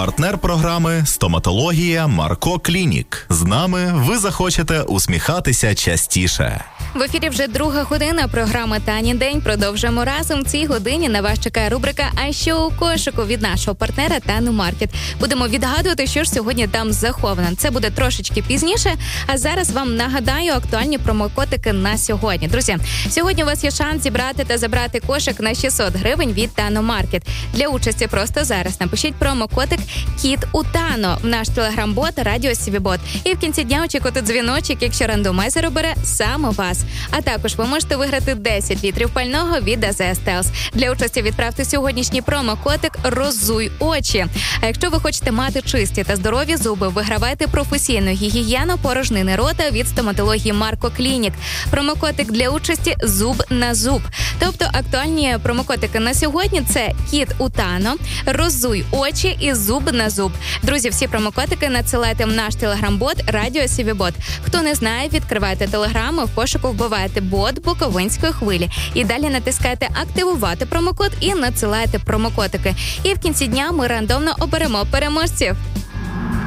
Партнер програми «Стоматологія Марко Клінік». З нами ви захочете усміхатися частіше. В ефірі вже друга година програми «Танін день». Продовжуємо разом. В цій годині на вас чекає рубрика «А що у кошику» від нашого партнера Тану Маркет. Будемо відгадувати, що ж сьогодні там заховано. Це буде трошечки пізніше, а зараз вам нагадаю актуальні промокодики на сьогодні. Друзі, сьогодні у вас є шанс зібрати та забрати кошик на 600 гривень від Тану Маркет. Для участі просто зараз напишіть промокодик «Кіт у Тано» в наш телеграм-бот «Радіо Сівібот». І в кінці дня очікуйте дзвіночок, якщо рандомайзер обере саме вас. А також ви можете виграти 10 літрів пального від АЗС Телс. Для участі відправте сьогоднішній промокодик «Розуй очі». А якщо ви хочете мати чисті та здорові зуби, вигравайте професійну гігієну порожнини рота від стоматології Марко Клінік. Промокодик для участі «Зуб на зуб». Тобто актуальні промокодики на сьогодні – це «Кіт у Тано», «Розуй очі» і «Зуб на зуб». Друзі, всі промокодики надсилайте в наш телеграм-бот «Радіо Сівібот». Хто не знає, відкривайте телеграм, в пошуку вбиваєте бот Буковинської хвилі. І далі натискайте «Активувати промокод» і надсилаєте промокодики. І в кінці дня ми рандомно оберемо переможців.